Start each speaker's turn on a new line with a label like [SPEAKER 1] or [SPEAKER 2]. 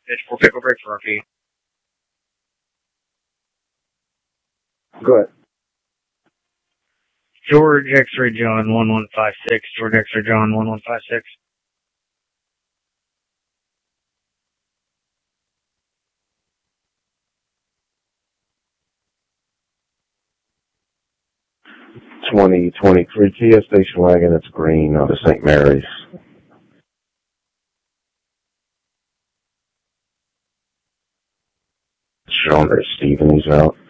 [SPEAKER 1] It's for pickle break for RP.
[SPEAKER 2] Go ahead.
[SPEAKER 1] George X-Ray John 1156. George X-Ray John 1156.
[SPEAKER 2] (2023) Kia station wagon. It's green out of St. Mary's. Showing her Stephen, he's out.